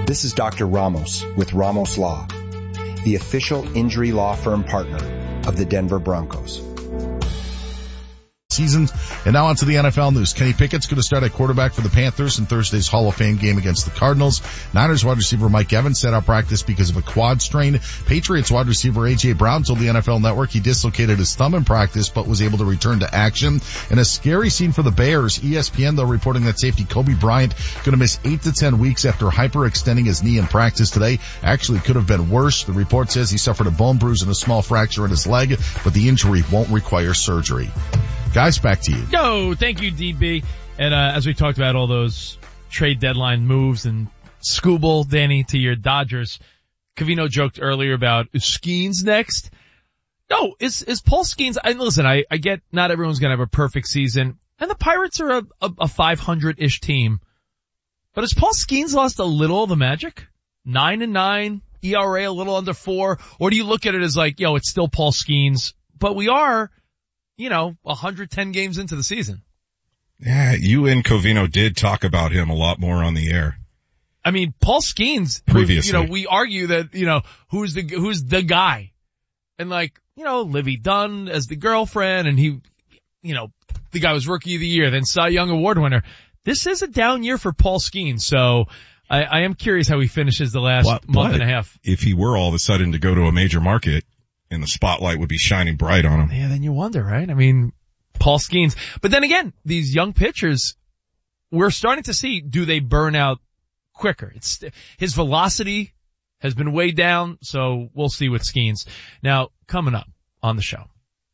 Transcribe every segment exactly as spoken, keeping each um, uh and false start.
This is Doctor Ramos with Ramos Law, the official injury law firm partner of the Denver Broncos. Seasons. And now on to the N F L news. Kenny Pickett's going to start at quarterback for the Panthers in Thursday's Hall of Fame game against the Cardinals. Niners wide receiver Mike Evans set out practice because of a quad strain. Patriots wide receiver A J Brown told the N F L Network he dislocated his thumb in practice but was able to return to action. And a scary scene for the Bears. E S P N, though, reporting that safety Kobe Bryant going to miss eight to ten weeks after hyperextending his knee in practice today. Actually could have been worse. The report says he suffered a bone bruise and a small fracture in his leg, but the injury won't require surgery. Guys, back to you. Yo, thank you, D B. And uh, as we talked about all those trade deadline moves and Scooble, Danny, to your Dodgers, Covino joked earlier about, is Skeens next? No, is is Paul Skeens, and listen, I, I get not everyone's going to have a perfect season, and the Pirates are a, a, a five hundred-ish team, but has Paul Skeens lost a little of the magic? Nine and nine, E R A a little under four, or do you look at it as like, yo, it's still Paul Skeens, but we are, you know, one hundred ten games into the season. Yeah, you and Covino did talk about him a lot more on the air. I mean, Paul Skeens, previously, you know, we argue that, you know, who's the, who's the guy? And like, you know, Livy Dunn as the girlfriend, and he, you know, the guy was rookie of the year, then Cy Young award winner. This is a down year for Paul Skeens, so I, I am curious how he finishes the last but, month but and a half. If he were all of a sudden to go to a major market, and the spotlight would be shining bright on him. Yeah, then you wonder, right? I mean, Paul Skeens. But then again, these young pitchers, we're starting to see, do they burn out quicker? It's, his velocity has been way down, so we'll see with Skeens. Now, coming up on the show,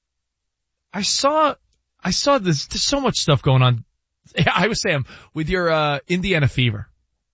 I saw, I saw this, there's so much stuff going on. I was saying, with your, uh, Indiana Fever.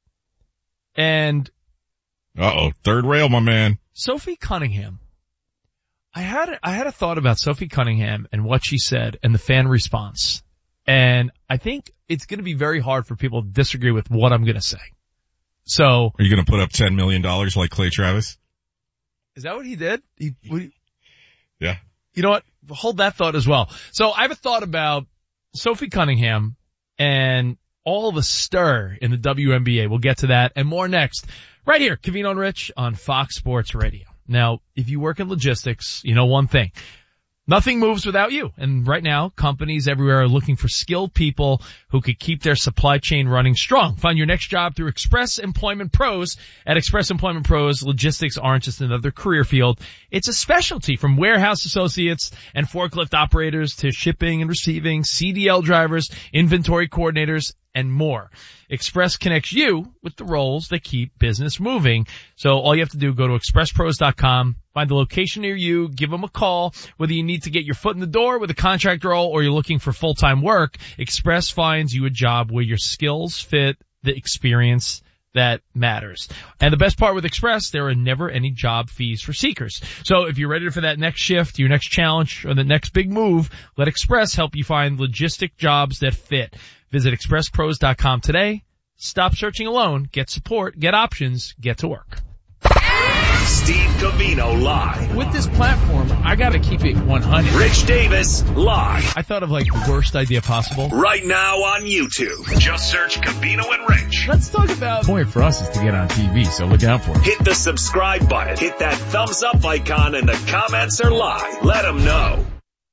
And. Uh-oh, third rail, my man. Sophie Cunningham. I had, I had a thought about Sophie Cunningham and what she said and the fan response. And I think it's going to be very hard for people to disagree with what I'm going to say. So. Are you going to put up ten million dollars like Clay Travis? Is that what he did? He, he, yeah. You know what? Hold that thought as well. So I have a thought about Sophie Cunningham and all the stir in the W N B A. We'll get to that and more next. Right here, Covino and Rich on Fox Sports Radio. Now, if you work in logistics, you know one thing. Nothing moves without you. And right now, companies everywhere are looking for skilled people who could keep their supply chain running strong. Find your next job through Express Employment Pros. At Express Employment Pros, logistics aren't just another career field. It's a specialty, from warehouse associates and forklift operators to shipping and receiving, C D L drivers, inventory coordinators, and more. Express connects you with the roles that keep business moving. So all you have to do, go to express pros dot com, find the location near you, give them a call. Whether you need to get your foot in the door with a contract role or you're looking for full-time work, Express finds you a job where your skills fit the experience that matters. And the best part with Express, there are never any job fees for seekers. So if you're ready for that next shift, your next challenge, or the next big move, let Express help you find logistic jobs that fit. Visit express pros dot com today. Stop searching alone. Get support. Get options. Get to work. Steve Covino live. With this platform, I gotta keep it one hundred. Rich Davis live. I thought of like the worst idea possible. Right now on YouTube. Just search Covino and Rich. Let's talk about. The point for us is to get on T V, so look out for it. Hit the subscribe button. Hit that thumbs up icon, and the comments are live. Let them know.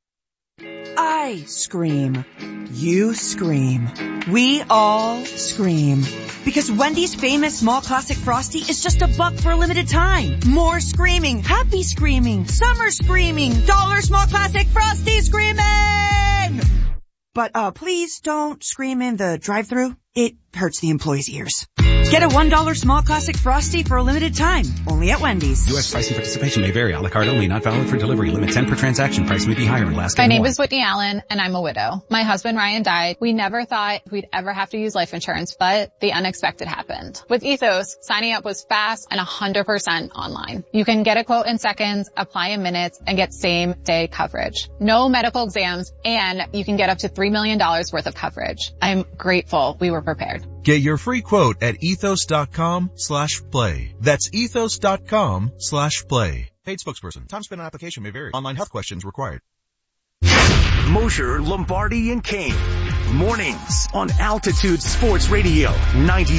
I scream. You scream. We all scream. Because Wendy's famous small classic Frosty is just a buck for a limited time. More screaming. Happy screaming. Summer screaming. Dollar small classic Frosty screaming! But, uh, please don't scream in the drive-thru. It hurts the employees' ears. Get a one dollar small classic Frosty for a limited time. Only at Wendy's. U S price and participation may vary. A la carte only. Not valid for delivery. Limit ten per transaction. Price may be higher in last. My name more. is Whitney Allen, and I'm a widow. My husband Ryan died. We never thought we'd ever have to use life insurance, but the unexpected happened. With Ethos, signing up was fast and one hundred percent online. You can get a quote in seconds, apply in minutes, and get same-day coverage. No medical exams, and you can get up to three million dollars worth of coverage. I'm grateful we were prepared. Get your free quote at ethos.com slash play. That's ethos.com slash play. Paid spokesperson. Time spent on application may vary. Online health questions required. Mosher, Lombardi, and Kane. Mornings on Altitude Sports Radio ninety.